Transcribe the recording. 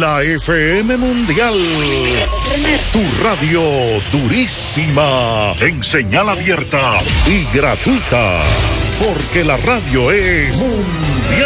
La FM Mundial. Tu radio durísima. En señal abierta y gratuita. Porque la radio es mundial.